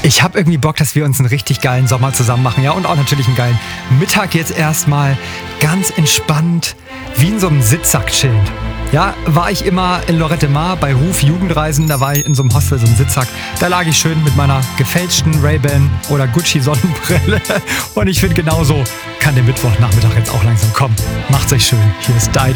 Ich habe irgendwie Bock, dass wir uns einen richtig geilen Sommer zusammen machen. Ja, und auch natürlich einen geilen Mittag jetzt erstmal. Ganz entspannt, wie in so einem Sitzsack chillen. Ja, war ich immer in Lorette Mar bei Ruf Jugendreisen. Da war ich in so einem Hostel, so einem Sitzsack. Da lag ich schön mit meiner gefälschten Ray-Ban oder Gucci Sonnenbrille. Und ich finde, genauso kann der Mittwochnachmittag jetzt auch langsam kommen. Macht's euch schön. Hier ist Dido.